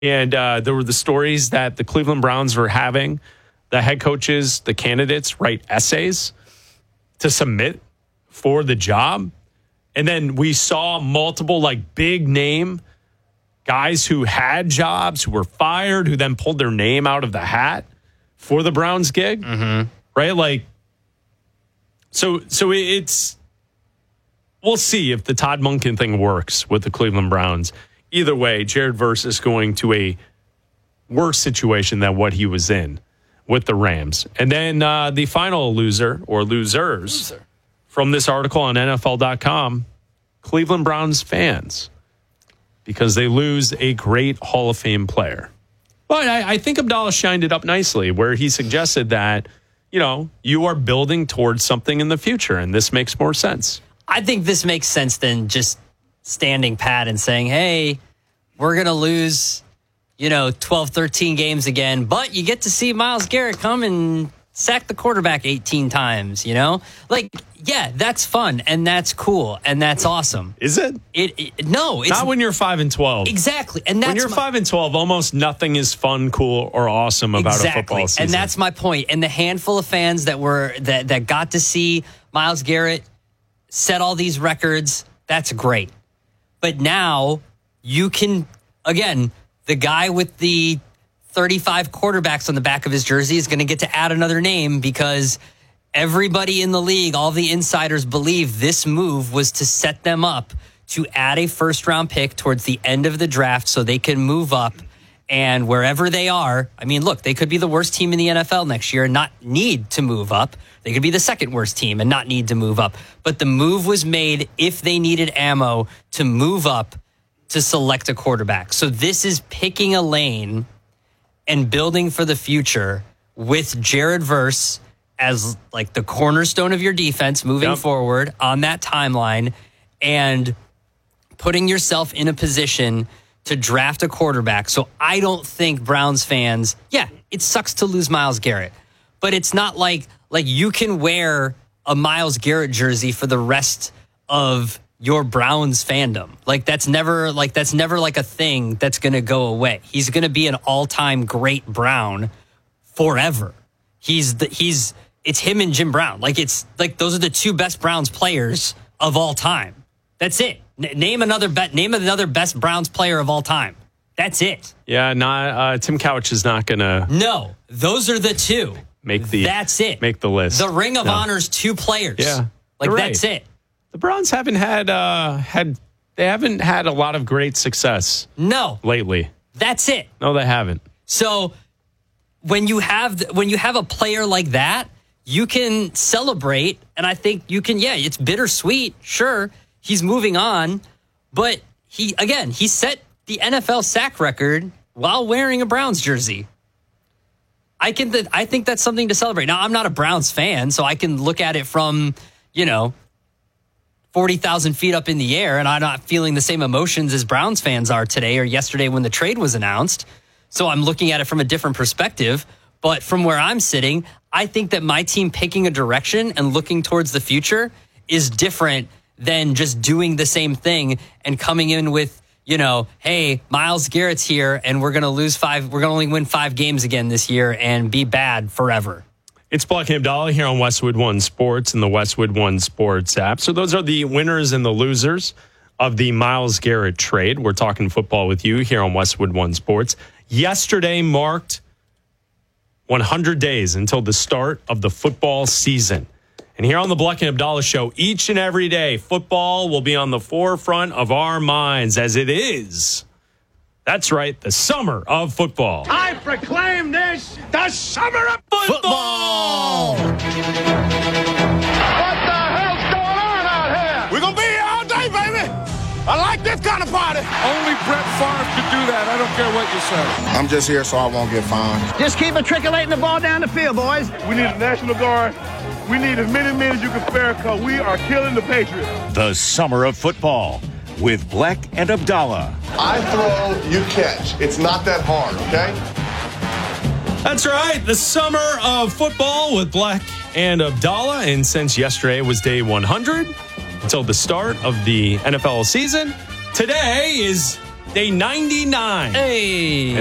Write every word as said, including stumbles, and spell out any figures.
And uh, there were the stories that the Cleveland Browns were having the head coaches, the candidates, write essays to submit for the job. And then we saw multiple like big name guys who had jobs, who were fired, who then pulled their name out of the hat for the Browns gig. Mm-hmm. Right? Like, so, so it's, we'll see if the Todd Monken thing works with the Cleveland Browns. Either way, Jared Verse is going to a worse situation than what he was in with the Rams. And then uh, the final loser or losers loser. from this article on N F L dot com, Cleveland Browns fans, because they lose a great Hall of Fame player. But I, I think Abdallah shined it up nicely where he suggested that, you know, you are building towards something in the future, and this makes more sense. I think this makes sense than just standing pat and saying, hey, we're going to lose, you know, twelve, thirteen games again, but you get to see Myles Garrett come and sack the quarterback eighteen times, you know? Like, yeah, that's fun, and that's cool, and that's awesome. Is it? It, it no, it's not when you're five and twelve. Exactly. And that's when you're my, five and twelve, almost nothing is fun, cool, or awesome about exactly. a football season. And that's my point. And the handful of fans that were that that got to see Myles Garrett set all these records, that's great. But now you can, again, the guy with the thirty-five quarterbacks on the back of his jersey is going to get to add another name because everybody in the league, all the insiders believe this move was to set them up to add a first round pick towards the end of the draft so they can move up. And wherever they are, I mean, look, they could be the worst team in the N F L next year and not need to move up. They could be the second worst team and not need to move up. But the move was made if they needed ammo to move up to select a quarterback. So this is picking a lane and building for the future with Jared Verse as like the cornerstone of your defense moving yep. forward on that timeline and putting yourself in a position to draft a quarterback. So I don't think Browns fans, yeah, it sucks to lose Myles Garrett, but it's not like like you can wear a Myles Garrett jersey for the rest of your Browns fandom. Like that's never like that's never like a thing that's going to go away. He's going to be an all-time great Brown forever. He's the, he's it's him and Jim Brown. Like it's like those are the two best Browns players of all time. That's it. N- name another bet. Name another best Browns player of all time. That's it. Yeah, not uh, Tim Couch is not gonna. No, those are the two. Make the. That's it. Make the list. The Ring of no. Honor's two players. Yeah, like right. that's it. The Browns haven't had uh, had they haven't had a lot of great success. No, lately. That's it. No, they haven't. So when you have when you have a player like that, you can celebrate, and I think you can. Yeah, it's bittersweet. Sure. He's moving on, but he, again, he set the N F L sack record while wearing a Browns jersey. I can, th- I think that's something to celebrate. Now, I'm not a Browns fan, so I can look at it from, you know, forty thousand feet up in the air, and I'm not feeling the same emotions as Browns fans are today or yesterday when the trade was announced. So I'm looking at it from a different perspective. But from where I'm sitting, I think that my team picking a direction and looking towards the future is different than just doing the same thing and coming in with, you know, hey, Myles Garrett's here and we're going to lose five. We're going to only win five games again this year and be bad forever. It's Black and Abdallah here on Westwood One Sports and the Westwood One Sports app. So those are the winners and the losers of the Myles Garrett trade. We're talking football with you here on Westwood One Sports. Yesterday marked one hundred days until the start of the football season. And here on the Black and Abdallah Show, each and every day, football will be on the forefront of our minds as it is. That's right, the summer of football. I proclaim this the summer of football! football! What the hell's going on out here? We're going to be here all day, baby! I like this kind of party. Only Brett Favre could do that. I don't care what you say. I'm just here so I won't get fined. Just keep matriculating the ball down the field, boys. We need a National Guard. We need as many men as you can spare because we are killing the Patriots. The summer of football with Black and Abdallah. I throw, you catch. It's not that hard, okay? That's right. The summer of football with Black and Abdallah. And since yesterday was day one hundred until the start of the N F L season, today is Day ninety-nine. Hey.